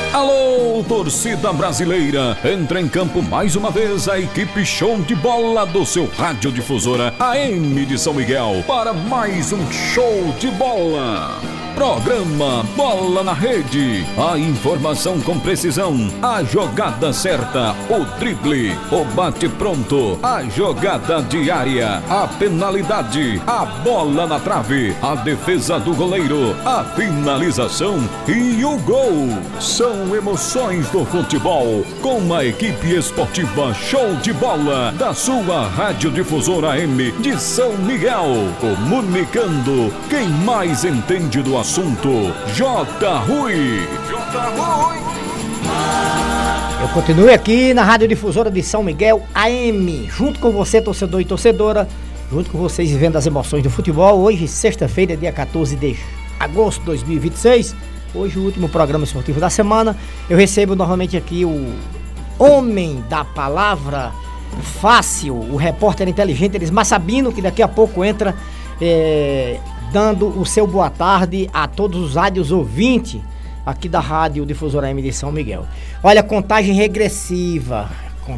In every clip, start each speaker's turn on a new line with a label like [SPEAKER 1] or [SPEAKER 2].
[SPEAKER 1] Alô, torcida brasileira! Entra em campo mais uma vez a equipe show de bola do seu radiodifusora AM de São Miguel para mais um show de bola. Programa Bola na Rede. A informação com precisão, a jogada certa, o drible, o bate pronto, a jogada diária, a penalidade, a bola na trave, a defesa do goleiro, a finalização e o gol. São emoções do futebol com a equipe esportiva Show de Bola da sua radiodifusora AM de São Miguel. Comunicando quem mais entende do assunto, J. Rui.
[SPEAKER 2] Eu continuo aqui na radiodifusora de São Miguel AM, junto com você, torcedor e torcedora, junto com vocês vivendo as emoções do futebol. Hoje, sexta-feira, dia 14 de agosto de 2026, hoje o último programa esportivo da semana. Eu recebo novamente aqui o homem da palavra fácil, o repórter inteligente Elismar Sabino, que daqui a pouco entra dando o seu boa tarde a todos os rádios ouvintes aqui da Rádio Difusora M de São Miguel. Olha, contagem regressiva,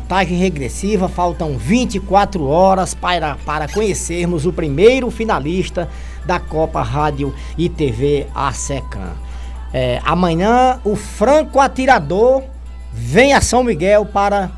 [SPEAKER 2] faltam 24 horas para conhecermos o primeiro finalista da Copa Rádio e TV ASECAM. Amanhã o franco atirador vem a São Miguel para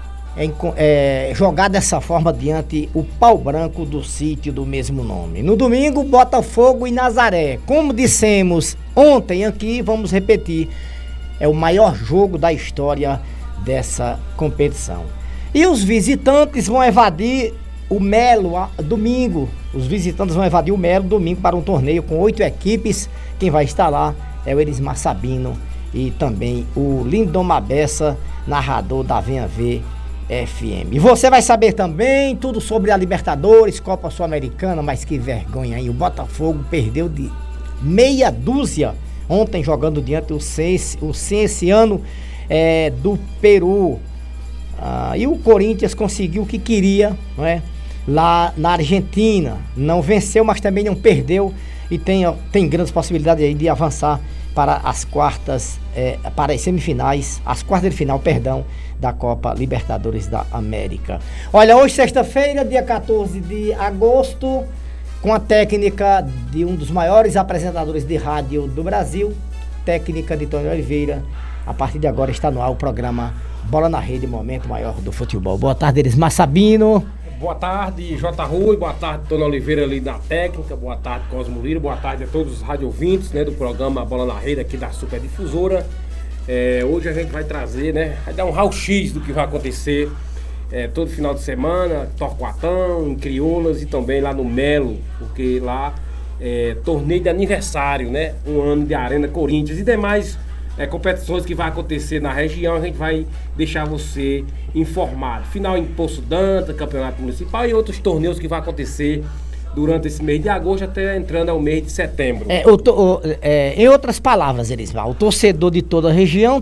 [SPEAKER 2] jogar dessa forma diante o Pau Branco do sítio do mesmo nome. No domingo, Botafogo e Nazaré. Como dissemos ontem aqui, vamos repetir, é o maior jogo da história dessa competição. E os visitantes vão evadir o Melo domingo. Os visitantes vão evadir o Melo domingo para um torneio com 8 equipes. Quem vai estar lá é o Elismar Sabino e também o Lindomar Bessa, narrador da Venha Ver FM. E você vai saber também tudo sobre a Libertadores, Copa Sul-Americana, mas que vergonha, hein? O Botafogo perdeu de meia dúzia ontem jogando diante o Cienciano do Peru. E o Corinthians conseguiu o que queria, não é? Lá na Argentina. Não venceu, mas também não perdeu e tem grandes possibilidades aí de avançar para as quartas, para as semifinais, as quartas de final, da Copa Libertadores da América. Olha, hoje sexta-feira, dia 14 de agosto, com a técnica de um dos maiores apresentadores de rádio do Brasil, técnica de Tony Oliveira. A partir de agora está no ar o programa Bola na Rede, momento maior do futebol. Boa tarde, Elismar Sabino.
[SPEAKER 3] Boa tarde, J. Rui, boa tarde, Tony Oliveira ali da técnica, boa tarde, Cosmo Lira, boa tarde a todos os radiovintes, né, do programa Bola na Rede aqui da Super Difusora. Hoje a gente vai trazer, né, vai dar um raio-x do que vai acontecer todo final de semana, Torquatão, em Crioulas e também lá no Melo, porque lá torneio de aniversário, né, um ano de Arena Corinthians e demais competições que vai acontecer na região, a gente vai deixar você informado. Final em Poço Danta, Campeonato Municipal e outros torneios que vai acontecer durante esse mês de agosto até entrando ao mês de setembro.
[SPEAKER 2] Em outras palavras, Elismar, o torcedor de toda a região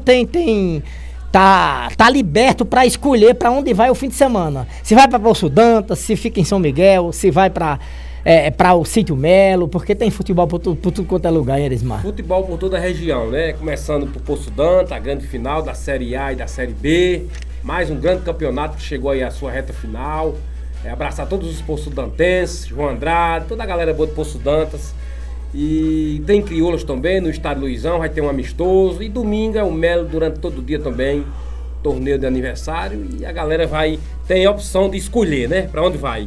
[SPEAKER 2] tá liberto para escolher para onde vai o fim de semana. Se vai para Poço Danta, se fica em São Miguel, se vai para o Sítio Melo, porque tem futebol por tudo quanto é lugar, hein, Elismar?
[SPEAKER 3] Futebol por toda a região, né? Começando por Poço Danta, a grande final da Série A e da Série B. Mais um grande campeonato que chegou aí à sua reta final. Abraçar todos os Poço Dantenses, João Andrade, toda a galera boa de Poço Dantas. E tem Crioulas também, no Estádio Luizão, vai ter um amistoso. E domingo é o Melo durante todo o dia também, torneio de aniversário. E a galera tem a opção de escolher, né? Pra onde vai.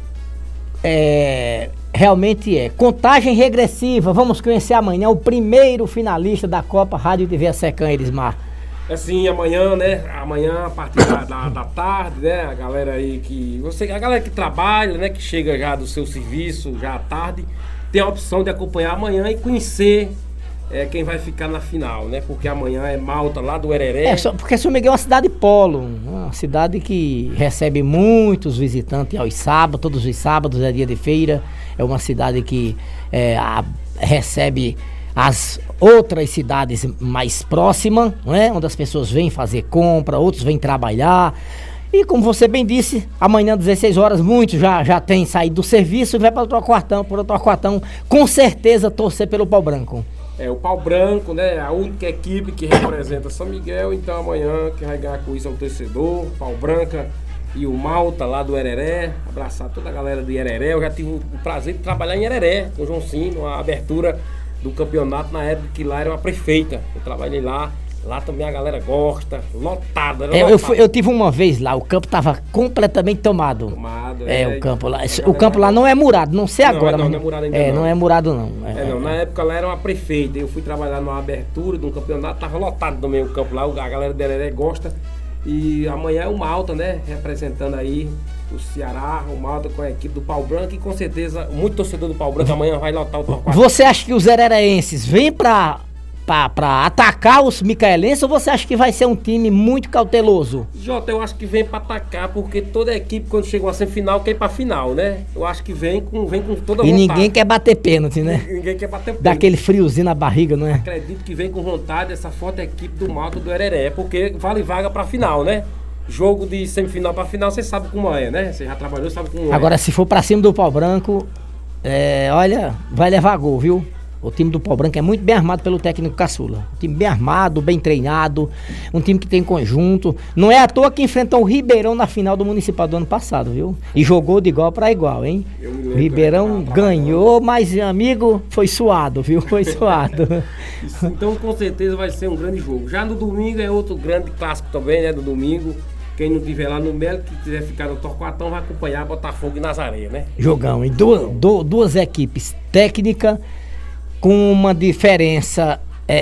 [SPEAKER 2] Realmente contagem regressiva. Vamos conhecer amanhã o primeiro finalista da Copa Rádio e TV ASECAM, Elismar.
[SPEAKER 3] Assim, amanhã, né? Amanhã, a partir da tarde, né? A galera aí a galera que trabalha, né? Que chega já do seu serviço, já à tarde, tem a opção de acompanhar amanhã e conhecer quem vai ficar na final, né? Porque amanhã é Malta, lá do Hereré.
[SPEAKER 2] Porque São Miguel é uma cidade polo, uma cidade que recebe muitos visitantes aos sábados, todos os sábados é dia de feira. É uma cidade que recebe as outras cidades mais próximas, né? Onde as pessoas vêm fazer compra, outros vêm trabalhar. E como você bem disse, amanhã às 16 horas, muitos já têm saído do serviço e vai para o Torquatão, com certeza torcer pelo Pau Branco.
[SPEAKER 3] o Pau Branco, né? A única equipe que representa São Miguel. Então amanhã quem vai ganhar com isso é o torcedor, Pau Branca e o Malta lá do Hereré. Abraçar toda a galera de Hereré. Eu já tive o prazer de trabalhar em Hereré com o João Cino, a abertura do campeonato na época que lá era uma prefeita. Eu trabalhei lá. Lá também a galera gosta, lotada.
[SPEAKER 2] Eu tive uma vez lá, o campo tava completamente tomado. O campo lá. O campo lá não é murado, não sei agora.
[SPEAKER 3] Não é murado ainda.
[SPEAKER 2] Não é murado não.
[SPEAKER 3] Não, na época lá era uma prefeita. Eu fui trabalhar numa abertura de um campeonato, tava lotado também o campo lá. A galera do Hereré gosta. E amanhã é o Malta, né? Representando aí o Ceará, o Malta com a equipe do Pau Branco. E com certeza, muito torcedor do Pau Branco amanhã vai lotar o Torquato.
[SPEAKER 2] Você acha que os hereraenses vêm pra atacar os micaelenses ou você acha que vai ser um time muito cauteloso?
[SPEAKER 3] Jota, eu acho que vem pra atacar, porque toda equipe quando chega uma semifinal quer ir pra final, né? Eu acho que vem com toda vontade.
[SPEAKER 2] E ninguém quer bater pênalti, né?
[SPEAKER 3] Ninguém quer bater pênalti.
[SPEAKER 2] Dá aquele friozinho na barriga, não é?
[SPEAKER 3] Acredito que vem com vontade essa forte equipe do Malta do Hereré, porque vale vaga pra final, né? Jogo de semifinal pra final, você sabe como é, né? Você já trabalhou, sabe como é.
[SPEAKER 2] Agora, se for pra cima do Pau Branco, olha, vai levar gol, viu? O time do Pau Branco é muito bem armado pelo técnico Caçula. Um time bem armado, bem treinado, um time que tem conjunto. Não é à toa que enfrentou o Ribeirão na final do Municipal do ano passado, viu? E jogou de igual para igual, hein? O Ribeirão ganhou, mas, amigo, foi suado, viu? Foi suado.
[SPEAKER 3] Então, com certeza vai ser um grande jogo. Já no domingo é outro grande clássico também, né? Do domingo. Quem não estiver lá no Melo, que quiser ficar no Torquatão, vai acompanhar Botafogo e Nazaré, né?
[SPEAKER 2] Jogão, hein? Duas equipes técnicas com uma diferença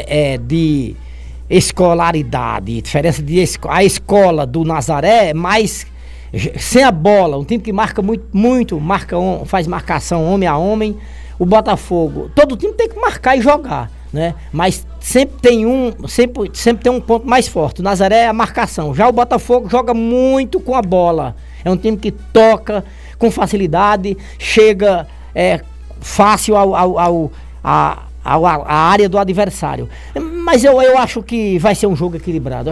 [SPEAKER 2] de escolaridade, diferença de a escola do Nazaré, mas sem a bola, um time que marca muito, faz marcação homem a homem. O Botafogo, todo time tem que marcar e jogar, né? Mas sempre tem um ponto mais forte. O Nazaré é a marcação. Já o Botafogo joga muito com a bola. É um time que toca com facilidade, chega fácil a área do adversário. Mas eu acho que vai ser um jogo equilibrado.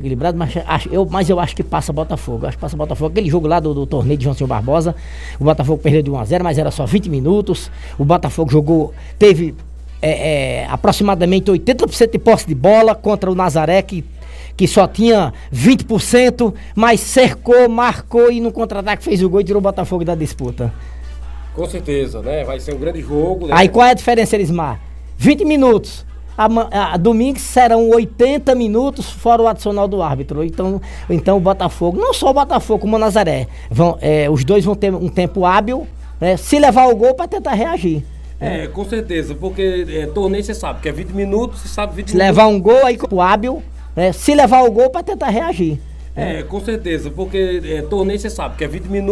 [SPEAKER 2] Mas eu acho que passa Botafogo. Acho que passa Botafogo. Aquele jogo lá do torneio de João Senhor Barbosa, o Botafogo perdeu de 1-0, mas era só 20 minutos. O Botafogo teve aproximadamente 80% de posse de bola contra o Nazaré, que só tinha 20%, mas cercou, marcou e no contra-ataque fez o gol e tirou o Botafogo da disputa.
[SPEAKER 3] Com certeza, né? Vai ser um grande jogo, né?
[SPEAKER 2] Aí qual é a diferença, Elismar? 20 minutos. Domingo serão 80 minutos fora o adicional do árbitro. Então o Botafogo, não só o Botafogo como o Nazaré, os dois vão ter um tempo hábil, né? Se levar o gol para tentar reagir.
[SPEAKER 3] Com certeza, porque torneio você sabe que é 20 minutos, você sabe 20
[SPEAKER 2] se
[SPEAKER 3] minutos.
[SPEAKER 2] Levar um gol aí com o hábil, né? Se levar o gol para tentar reagir.
[SPEAKER 3] Com certeza, porque torneio você sabe que é 20 minutos.